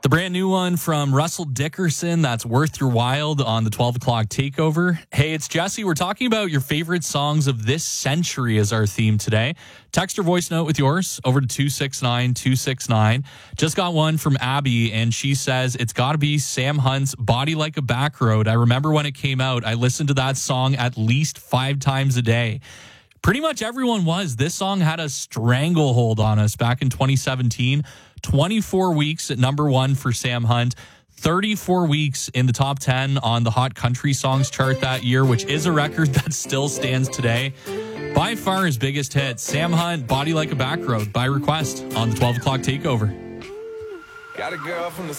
brand new one from Russell Dickerson, that's Worth Your While on the 12 o'clock takeover. Hey, it's Jesse. We're talking about your favorite songs of this century as our theme today. Text or voice note with yours over to 269-269. Just got one from Abby, and she says, it's got to be Sam Hunt's Body Like a Back Road. I remember when it came out, I listened to that song at least 5 times a day. Pretty much everyone was. This song had a stranglehold on us back in 2017. 24 weeks at number 1 for Sam Hunt. 34 weeks in the top 10 on the Hot Country Songs chart that year, which is a record that still stands today. By far his biggest hit, Sam Hunt, Body Like a Back Road, by request on the 12 o'clock takeover. Got a girl from the